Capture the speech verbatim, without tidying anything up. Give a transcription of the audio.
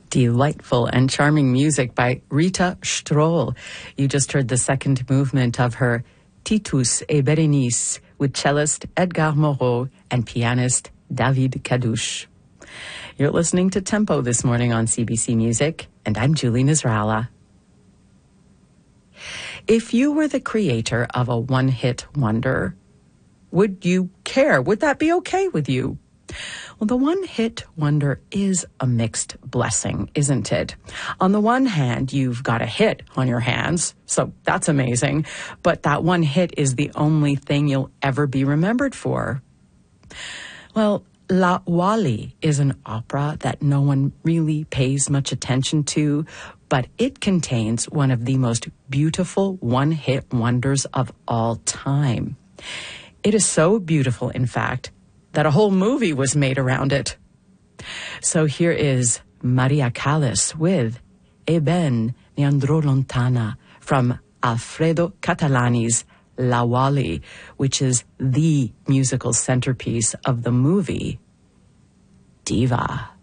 Delightful and charming music by Rita Stroll. You just heard the second movement of her Titus et Berenice with cellist Edgar Moreau and pianist David Kadouche. You're listening to Tempo this morning on C B C Music, and I'm Julie Nasrallah. If you were the creator of a one-hit wonder, would you care? Would that be okay with you? Well, the one-hit wonder is a mixed blessing, isn't it? On the one hand, you've got a hit on your hands, so that's amazing. But that one hit is the only thing you'll ever be remembered for. Well, La Wally is an opera that no one really pays much attention to, but it contains one of the most beautiful one-hit wonders of all time. It is so beautiful, in fact, that a whole movie was made around it. So here is Maria Callas with E ben ne andrò lontana from Alfredo Catalani's La Wally, which is the musical centerpiece of the movie Diva.